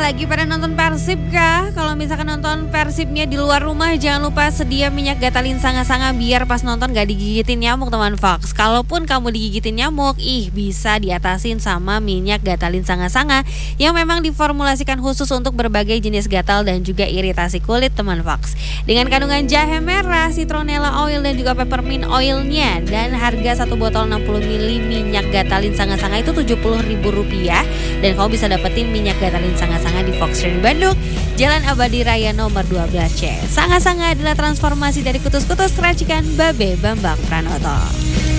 lagi pada nonton Persib kah? Kalau misalkan nonton Persibnya di luar rumah, jangan lupa sedia minyak Gatalin Sanga-Sanga biar pas nonton gak digigitin nyamuk teman Fox. Kalaupun kamu digigitin nyamuk, bisa diatasin sama minyak Gatalin Sanga-Sanga yang memang diformulasikan khusus untuk berbagai jenis gatal dan juga iritasi kulit teman Fox. Dengan kandungan jahe merah, citronella oil dan juga peppermint oilnya, dan harga satu botol 60 ml minyak Gatalin Sanga-Sanga itu Rp70.000, dan kamu bisa dapetin minyak Gatalin Sanga-Sanga di Fox Trade Bandung, Jalan Abadi Raya nomor 12C. Sanga-Sanga adalah transformasi dari kutus-kutus racikan Babe Bambang Pranoto.